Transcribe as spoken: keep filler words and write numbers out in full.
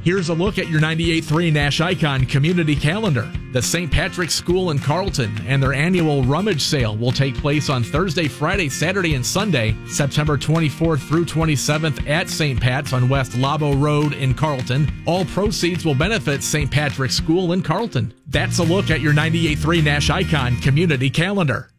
Here's a look at your ninety-eight point three Nash Icon Community Calendar. The Saint Patrick's School in Carlton and their annual rummage sale will take place on Thursday, Friday, Saturday, and Sunday, September twenty-fourth through twenty-seventh at Saint Pat's on West Labo Road in Carlton. All proceeds will benefit Saint Patrick's School in Carlton. That's a look at your ninety-eight point three Nash Icon Community Calendar.